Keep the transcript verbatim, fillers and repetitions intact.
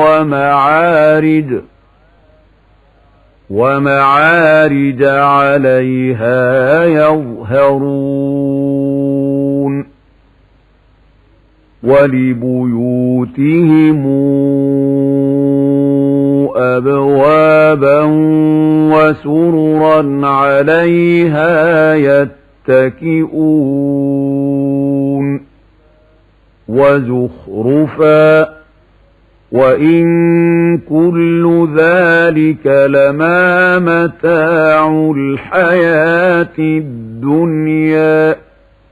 ومعارج ومعارج عليها يظهرون ولبيوتهم أبوابا وسررا عليها يتكئون وزخرفا وإن كل ذلك لما متاع الحياة الدنيا